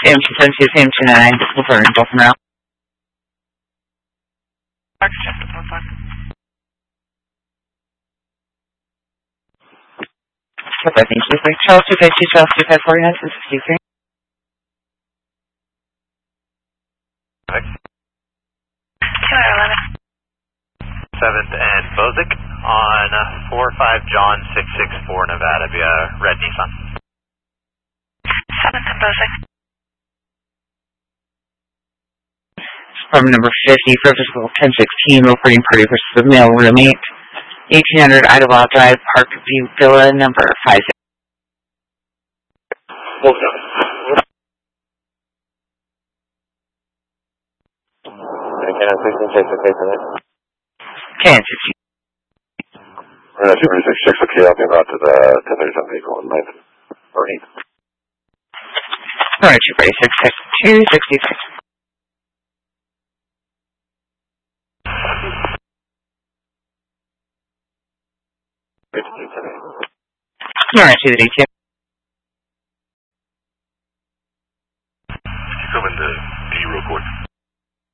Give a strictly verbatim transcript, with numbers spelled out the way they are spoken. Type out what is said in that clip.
M two seven two, M two nine, referring to from now. I think she's like Charles two five two, Charles two five four nine six three. seventh and Bozic on four five John six six four Nevada via red Nissan. seventh and Bozic. From number fifty for physical ten sixteen, reporting party versus the male roommate. eighteen hundred Idlewild Drive, Parkview Villa, number five. Can I please take the paper there? ten sixteen. We're not super six six, okay, I'll be about to the ten thirty-seven vehicle on ninth or eighth. Alright, two six six two sixty-six. Alright, two eighty-two.